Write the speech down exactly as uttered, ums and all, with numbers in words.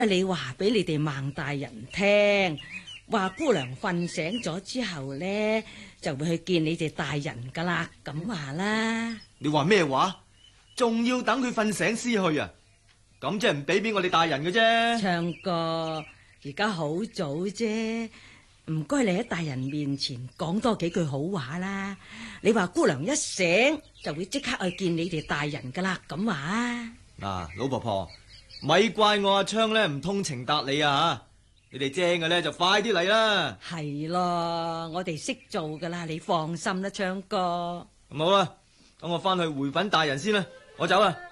你話俾你哋孟大人聽，話姑娘瞓醒咗之後呢，就會去見你哋大人噶啦，咁話啦。 你話咩話？仲要等佢瞓醒先去啊？咁即係唔俾俾我哋大人嘅啫。 唱歌而家好早啫，唔該你喺大人面前講多幾句好話啦。你話姑娘一醒就會即刻去見你哋大人噶啦，咁話啊。 嗱，老婆婆，咪怪我阿昌咧唔通情達理啊！你哋精嘅咧就快啲嚟啦。 係咯，我哋識做噶啦，你放心啦，昌哥。 咁好啦，等我翻去回稟大人先啦，我走啦。